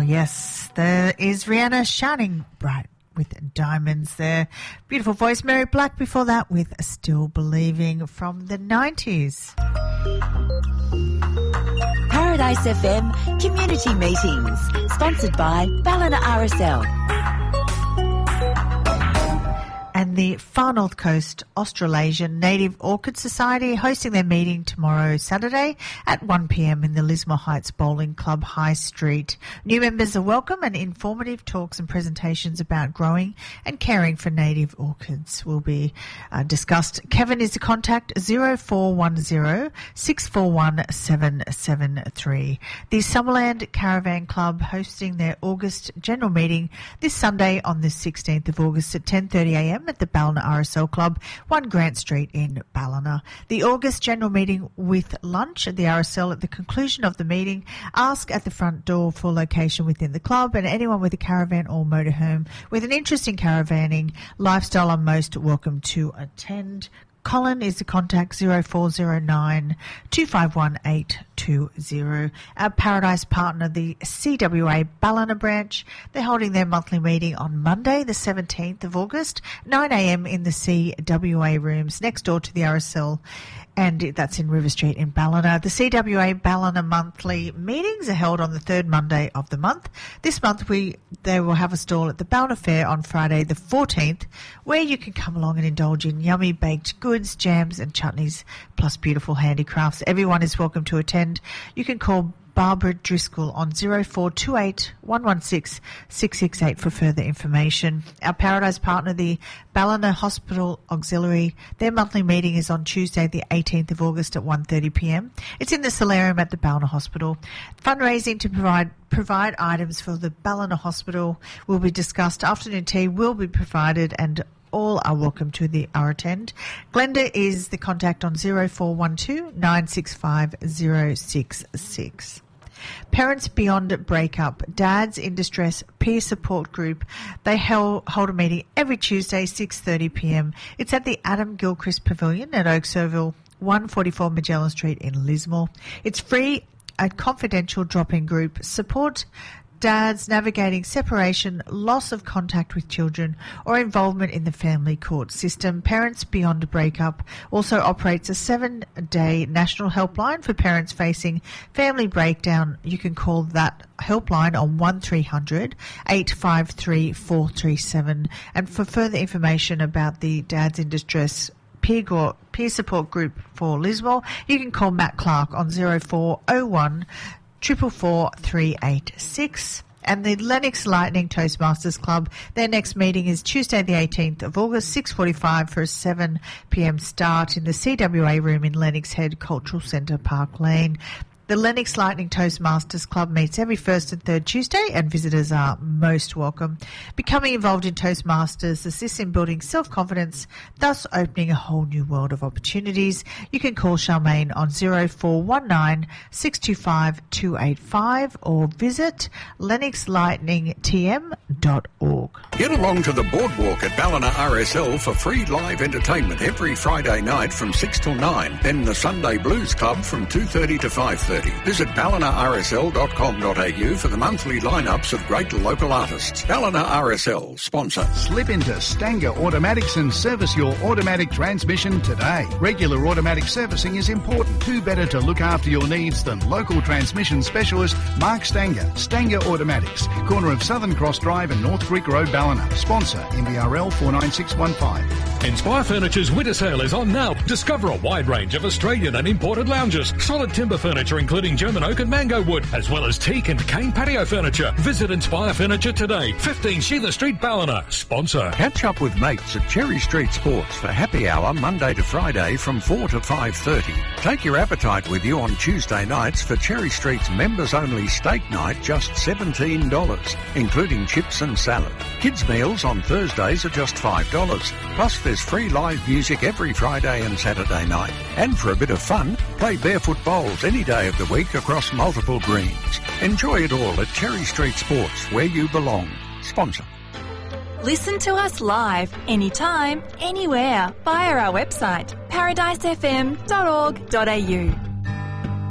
yes, there is Rihanna shining bright with diamonds there. Beautiful voice. Mary Black before that with Still Believing from the 90s. Paradise FM Community Meetings, sponsored by Ballina RSL. And the Far North Coast Australasian Native Orchid Society hosting their meeting tomorrow, Saturday, at 1 p.m. in the Lismore Heights Bowling Club High Street. New members are welcome, and informative talks and presentations about growing and caring for native orchids will be discussed. Kevin is the contact, 0410 641 773. The Summerland Caravan Club hosting their August general meeting this Sunday on the 16th of August at 10:30 a.m. at the Ballina RSL Club, 1 Grant Street in Ballina. The August general meeting with lunch at the RSL. At the conclusion of the meeting, ask at the front door for location within the club, and anyone with a caravan or motorhome with an interest in caravanning lifestyle are most welcome to attend. Colin is the contact, 0409 251 820. Our Paradise partner, the CWA Ballina branch, they're holding their monthly meeting on Monday, the 17th of August, 9 a.m. in the CWA rooms next door to the RSL, and that's in River Street in Ballina. The CWA Ballina monthly meetings are held on the third Monday of the month. This month they will have a stall at the Ballina Fair on Friday the 14th, where you can come along and indulge in yummy baked goods, jams and chutneys, plus beautiful handicrafts. Everyone is welcome to attend. You can call Barbara Driscoll on 0428 116 668 for further information. Our Paradise partner, the Ballina Hospital Auxiliary, their monthly meeting is on Tuesday the 18th of August at 1:30 p.m. It's in the solarium at the Ballina Hospital. Fundraising to provide items for the Ballina Hospital will be discussed. Afternoon tea will be provided, and all are welcome to attend. Glenda is the contact on 0412 965 066. Parents Beyond Breakup, Dads in Distress Peer Support Group. They hold a meeting every Tuesday, 6:30 p.m. It's at the Adam Gilchrist Pavilion at Oakesville, 144 Magellan Street in Lismore. It's free, a confidential drop-in group. Support dads navigating separation, loss of contact with children, or involvement in the family court system. Parents Beyond Breakup also operates a 7-day national helpline for parents facing family breakdown. You can call that helpline on 1300 853 437. And for further information about the Dads in Distress Peer Support Group for Lismore, you can call Matt Clark on 0401 444 386. And the Lennox Lightning Toastmasters Club, their next meeting is Tuesday the 18th of August, 6:45 for a 7 p.m. start in the CWA room in Lennox Head Cultural Centre, Park Lane. The Lennox Lightning Toastmasters Club meets every first and third Tuesday, and visitors are most welcome. Becoming involved in Toastmasters assists in building self-confidence, thus opening a whole new world of opportunities. You can call Charmaine on 0419 625 285 or visit lennoxlightningtm.org. Get along to the boardwalk at Ballina RSL for free live entertainment every Friday night from 6 till 9. Then the Sunday Blues Club from 2:30 to 5:30. Visit ballinarsl.com.au for the monthly lineups of great local artists. Ballina RSL, sponsor. Slip into Stanger Automatics and service your automatic transmission today. Regular automatic servicing is important. Who better to look after your needs than local transmission specialist Mark Stanger. Stanger Automatics, corner of Southern Cross Drive and North Creek Road, Ballina. Sponsor NBRL 49615. Inspire Furniture's winter sale is on now. Discover a wide range of Australian and imported lounges, solid timber furniture including German oak and mango wood, as well as teak and cane patio furniture. Visit Inspire Furniture today, 15 Sheila Street, Ballina. Sponsor. Catch up with mates at Cherry Street Sports for happy hour Monday to Friday from 4 to 5:30. Take your appetite with you on Tuesday nights for Cherry Street's members-only steak night, just $17, including chips and salad. Kids' meals on Thursdays are just $5. Plus there's free live music every Friday and Saturday night. And for a bit of fun, play barefoot bowls any day of the week across multiple greens. Enjoy it all at Cherry Street Sports, where you belong. Sponsor. Listen to us live, anytime, anywhere, via our website, paradisefm.org.au.